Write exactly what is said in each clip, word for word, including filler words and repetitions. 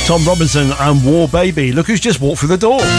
Tom Robinson and War Baby. Look who's just walked through the door.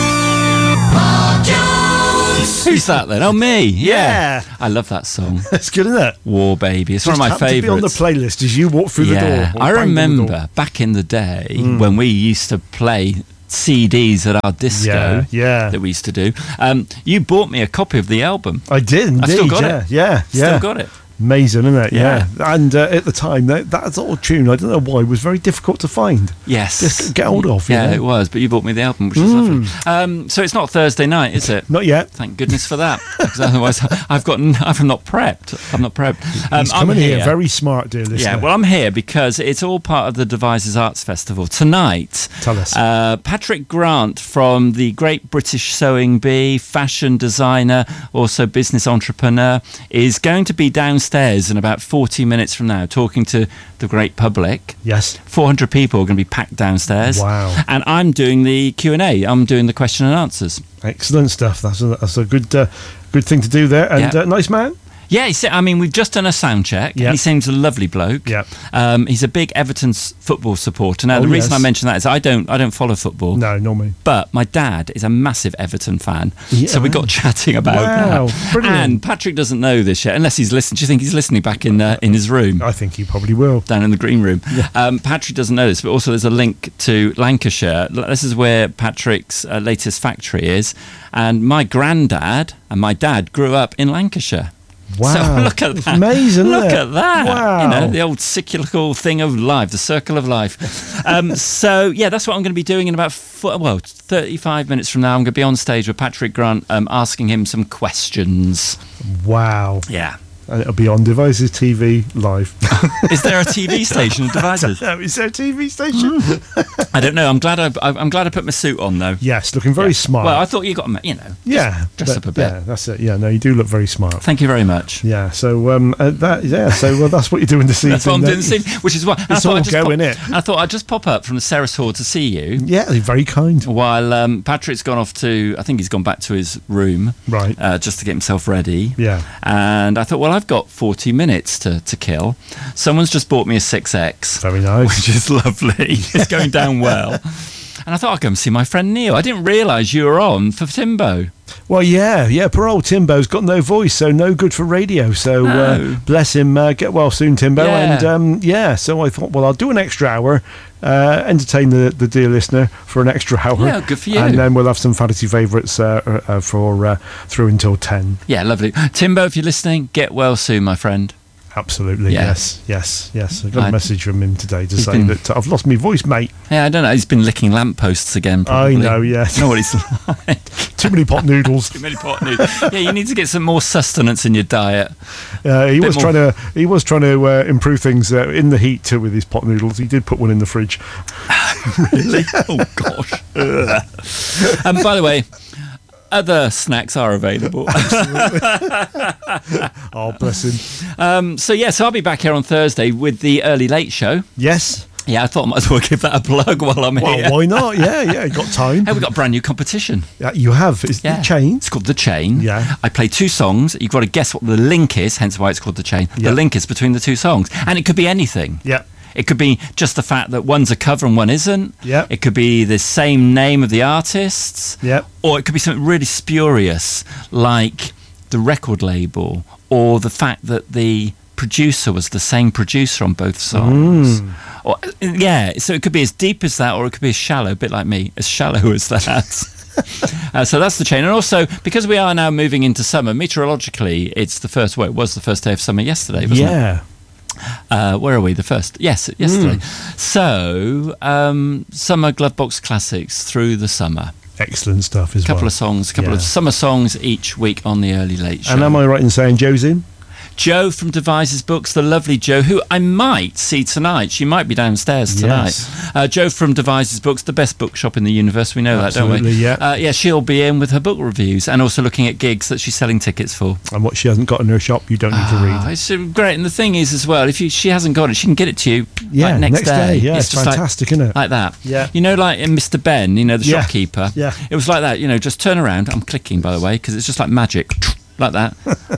Who's that then? Oh, me. Yeah. Yeah. I love that song. It's good, isn't it? War Baby. It's Just one of my happened to be on the favourites. playlist as you walk through Yeah. the door. I Or banged on the remember door. back in the day when we used to play C Ds at our disco Yeah, yeah. that we used to do. Um, you bought me a copy of the album. I did indeed. I still got yeah. it. Yeah, yeah. Still got it. Amazing, isn't it? Yeah. Yeah. And uh, at the time, that, that sort of tune, I don't know why, was very difficult to find. Yes. Just get hold of, you Yeah, know? it was. But you bought me the album, which was lovely. Um, so it's not Thursday night, is it? Not yet. Thank goodness for that, because otherwise I've got n- I'm not prepped. I'm not prepped. Um, He's I'm coming here. here. Very smart, dear listener. Yeah, well, I'm here because it's all part of the Devices Arts Festival tonight. Tell us. Uh, Patrick Grant from the Great British Sewing Bee, fashion designer, also business entrepreneur, is going to be downstairs in about forty minutes from now, talking to the great public. Yes. four hundred people are going to be packed downstairs. Wow. And I'm doing the Q and A. I'm doing the question and answers. Excellent stuff. That's a, that's a good uh, good thing to do there. And Yeah. uh, nice man. Yeah, he's, I mean, we've just done a sound check. Yeah. And he seems a lovely bloke. Yeah. Um, he's a big Everton s- football supporter. Now, Oh, the reason yes. I mention that is I don't, I don't follow football. No, normally. But my dad is a massive Everton fan. Yeah. So we got chatting about Wow, that. brilliant. And Patrick doesn't know this yet, unless he's listening. Do you think he's listening back in uh, in his room? I think he probably will. Down in the green room. Um, Patrick doesn't know this, but also there's a link to Lancashire. L- This is where Patrick's uh, latest factory is. And my granddad and my dad grew up in Lancashire. Wow. So look at It's that. amazing, isn't Look it? at that. Wow. You know, the old cyclical thing of life, the circle of life. um, so, yeah, that's what I'm going to be doing in about, four, well, thirty-five minutes from now. I'm going to be on stage with Patrick Grant um, asking him some questions. Wow. Yeah. And it'll be on Devices T V live. Is there a T V station of Devices? No, is there a T V station? I don't know. I'm glad I, I'm glad I put my suit on, though. Yes, looking very Yeah. smart. Well, I thought you got, a- you know, yeah. dress but- up a bit. Yeah, that's it. Yeah, no, you do look very smart. Thank you very much. Yeah, so um, uh, that yeah, so well, that's what you're doing this evening. That's what I'm then. doing this evening, which is why and I It's thought all I'd just go, pop, innit? I thought I'd just pop up from the Ceres Hall to see you. Yeah, you're very kind. While um, Patrick's gone off to, I think he's gone back to his room, Right. uh, just to get himself ready. Yeah. And I thought, well, I've got forty minutes to, to kill. Someone's just bought me a six X, Very nice. which is lovely. It's going down well. And I thought I'd go and see my friend Neil. I didn't realise you were on for Timbo. Well, yeah, yeah. Poor old Timbo's got no voice, so no good for radio. So No. uh, bless him. Uh, get well soon, Timbo. Yeah. And um, yeah, so I thought, well, I'll do an extra hour, uh, entertain the, the dear listener for an extra hour. Yeah, good for you. And then we'll have some fantasy favourites uh, uh, for uh, through until ten. Yeah, lovely. Timbo, if you're listening, get well soon, my friend. Absolutely, Yeah. yes, yes, yes. I got a I- message from him today to He's say been- that uh, I've lost my voice, mate. Yeah, I don't know. He's been licking lampposts again, probably. I know, yes. You know what he's like. Too many pot noodles. Too many pot noodles. Yeah, you need to get some more sustenance in your diet. Uh, he Bit was more- trying to he was trying to uh, improve things uh, in the heat too with his pot noodles. He did put one in the fridge. Really? Oh, gosh. Ugh. And by the way, other snacks are available. Oh, bless him. um, so, yeah, so I'll be back here on Thursday with the Early Late Show. Yes. Yeah, I thought I might as well give that a plug while I'm Well, here. why not? Yeah, yeah. You got time. Hey, we've got a brand new competition. Yeah, you have. It's Yeah. the chain. It's called The Chain. Yeah. I play two songs. You've got to guess what the link is, hence why it's called The Chain. Yeah. The link is between the two songs. And it could be anything. Yeah. It could be just the fact that one's a cover and one isn't. Yeah. It could be the same name of the artists. Yeah. Or it could be something really spurious, like the record label, or the fact that the producer was the same producer on both songs. Mm. Or, yeah, so it could be as deep as that, or it could be as shallow, a bit like me, as shallow as that. uh, so that's the chain. And also, because we are now moving into summer, meteorologically, it's the first, well, it was the first day of summer yesterday, wasn't it? Yeah. Uh, where are we? The first? Yes, yesterday. Mm. So, um, Summer Glovebox Classics through the summer. Excellent stuff as A couple well. of songs, a couple Yeah. of summer songs each week on the Early Late Show. And am I right in saying Joe's in? Joe from Devices Books, the lovely Joe, who I might see tonight. She might be downstairs tonight. Yes. Uh, Joe from Devices Books, the best bookshop in the universe. We know Absolutely, that, don't we? yeah. Uh, yeah, she'll be in with her book reviews and also looking at gigs that she's selling tickets for. And what she hasn't got in her shop, you don't need to Ah, read. it's uh, great. And the thing is, as well, if you, she hasn't got it, she can get it to you Yeah, like, next, next day. Yeah, it's just like- fantastic, isn't it? Like that. Yeah. You know, like in Mister Ben, you know, the Yeah. shopkeeper. Yeah. It was like that, you know, just turn around. I'm clicking, by the way, because it's just like magic. Like that.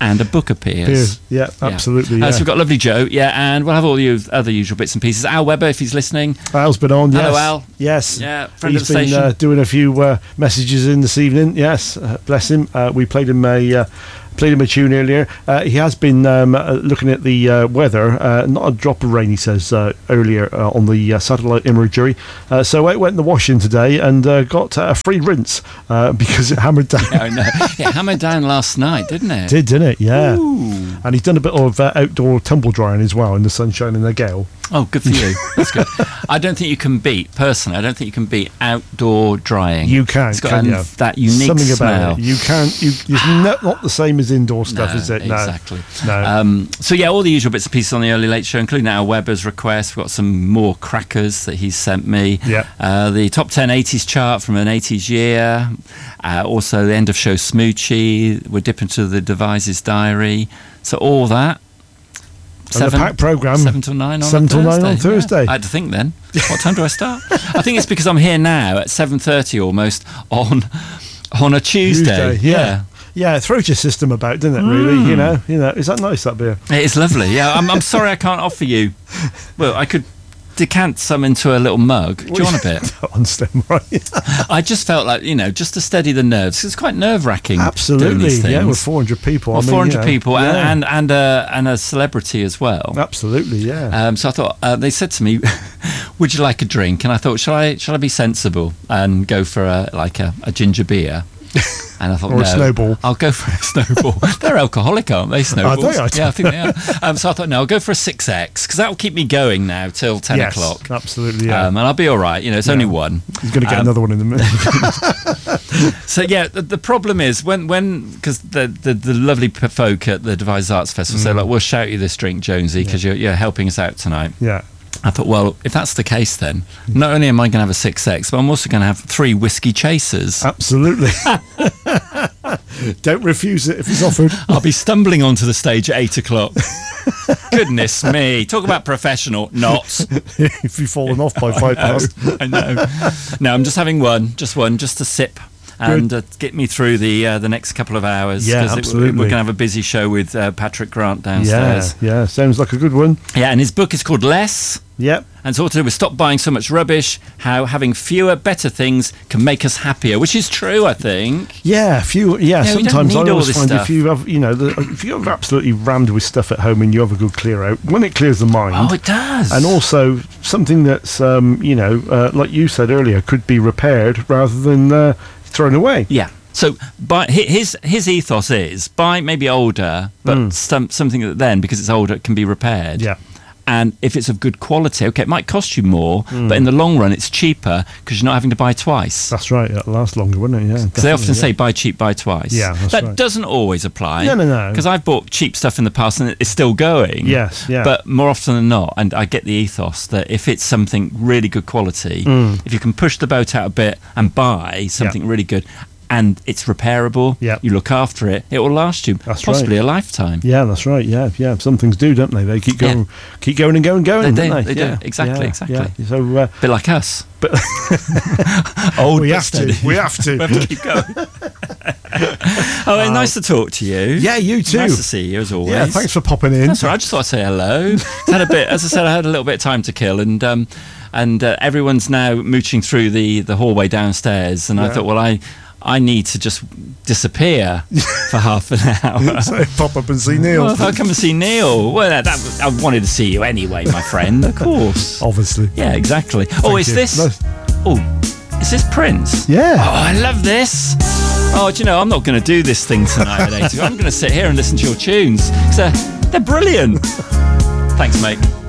and a book appears. Appears. Yeah, absolutely. Yeah. Yeah. Uh, so we've got lovely Joe, yeah, and we'll have all the other usual bits and pieces. Al Webber, if he's listening. Al's been on, yes. Hello, Al. Yes. Yeah, friend He's of the been station. uh, doing a few uh, messages in this evening, yes. Uh, bless him. Uh, we played him a... Uh, Played him a tune earlier. Uh, he has been um, uh, looking at the uh, weather. Uh, not a drop of rain, he says, uh, earlier uh, on the uh, satellite imagery. Uh, so I went in the washing today and uh, got uh, a free rinse uh, because it hammered down. Yeah, I know. It hammered down last night, didn't it? Did, didn't it? Yeah. Ooh. And he's done a bit of uh, outdoor tumble drying as well in the sunshine and the gale. Oh, good for you. That's good. I don't think you can beat, personally, I don't think you can beat outdoor drying. You can, It's got can an- you? that unique Something smell. about it. You can't. You, it's not, not the same as indoor stuff, No, is it? No. exactly. No. Um, so yeah, all the usual bits and pieces on the Early Late Show, including our Webber's request. We've got some more crackers that he's sent me. Yeah. Uh, the top ten eighties chart from an eighties year. Uh, also the end of show Smoochie. We're dipping into the Devises Diary. So all that. And the packed programme. Seven till nine on Seven a till nine on Thursday. Thursday. Yeah. I had to think then. What time do I start? I think it's because I'm here now at seven thirty almost on on a Tuesday. Tuesday, yeah. Yeah, it throws your system about, doesn't it? Really, Mm. you know, you know. Is that nice, that beer? It is lovely. Yeah, I'm, I'm sorry I can't offer you. Well, I could decant some into a little mug. Do you want a bit? On stem, right? I just felt like, you know, just to steady the nerves. 'Cause it's quite nerve wracking. Doing Absolutely. these things. Yeah, with four hundred people. Well, I mean, four hundred you know, people and yeah. and and a, and a celebrity as well. Absolutely, yeah. Um, so I thought uh, they said to me, "Would you like a drink?" And I thought, "Shall I? Shall I be sensible and go for a like a, a ginger beer?" And I thought, Or a no, snowball. I'll go for a snowball. They're alcoholic, aren't they? Snowballs. Are they? Yeah, I think they are. Um, so I thought, no, I'll go for a six X because that will keep me going now till ten Yes, o'clock. absolutely, yeah. Um, and I'll be all right. You know, it's only one. He's going to get Um, another one in the minute. So yeah, the, the problem is when when because the, the the lovely p- folk at the Devices Arts Festival Mm. say, like, we'll shout you this drink, Jonesy, because you're you're helping us out tonight. Yeah. I thought, well, if that's the case, then not only am I going to have a six X, but I'm also going to have three whiskey chasers. Absolutely. Don't refuse it if it's offered. I'll be stumbling onto the stage at eight o'clock. Goodness me. Talk about professional. Not. If you've fallen off by five I know, past. I know. No, I'm just having one. Just one. Just to sip. And uh, get me through the uh, the next couple of hours. Yeah, 'cause it- absolutely. we're going to have a busy show with uh, Patrick Grant Yeah, downstairs. yeah. Sounds like a good one. Yeah, and his book is called Less. Yep. And it's all to do with stop buying so much rubbish, how having fewer, better things can make us happier, which is true, I think. Yeah, if you, yeah, Yeah, we don't sometimes need I all always this find stuff. if you have, you know, the, if you're absolutely rammed with stuff at home and you have a good clear out, when it clears the mind, Oh, it does. and also something that's, um, you know, uh, like you said earlier, could be repaired rather than uh, thrown away. Yeah. So, buy, hi- his his ethos is buy maybe older, but Mm. some, something that then, because it's older, it can be repaired. Yeah. And if it's of good quality, okay, it might cost you more, Mm. but in the long run, it's cheaper because you're not having to buy twice. That's right. It'll last longer, wouldn't it? Yeah. Because they often definitely, say buy cheap, buy twice. Yeah, that's that right. doesn't always apply. No, no, no. Because I've bought cheap stuff in the past and it's still going. Yes, yeah. But more often than not, and I get the ethos that if it's something really good quality, Mm. if you can push the boat out a bit and buy something really good, and it's repairable, Yeah. you look after it, it will last you That's possibly right. a lifetime. Yeah, that's right. Yeah, yeah. Some things do, don't they? They keep going, Yeah. keep going and going and going. They do, don't they do. Yeah, Exactly, yeah, exactly. yeah. So, uh, Bit like us. but Old we but have steady. to. We have to. We have to keep going. Oh, well, nice to talk to you. Yeah, you too. Nice to see you as always. Yeah, thanks for popping in. That's all right. I just thought I'd say hello. Had a bit, as I said, I had a little bit of time to kill, and um, and uh, everyone's now mooching through the, the hallway downstairs, and I Yeah. thought, well, I I need to just disappear for half an hour. So pop up and see Neil. Well, I'll come and see Neil. Well, that, that, I wanted to see you anyway, my friend. Of course. Obviously. Yeah, exactly. oh, Thank is you. this? No. Oh, is this Prince? Yeah. Oh, I love this. Oh, do you know, I'm not going to do this thing tonight at eight. I'm going to sit here and listen to your tunes. 'Cause they're, they're brilliant. Thanks, mate.